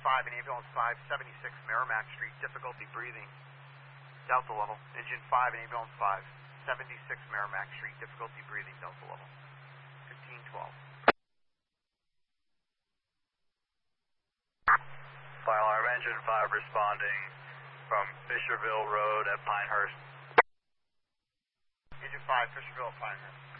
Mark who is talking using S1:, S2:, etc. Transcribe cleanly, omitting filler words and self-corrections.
S1: 5 and ambulance 5, 76 Merrimack Street, difficulty breathing. Delta level. Engine 5 and ambulance 5, 76 Merrimack Street, difficulty breathing, Delta level. 1512.
S2: Fire alarm, engine 5 responding from Fisherville Road at Pinehurst.
S1: Engine 5, Fisherville at Pinehurst.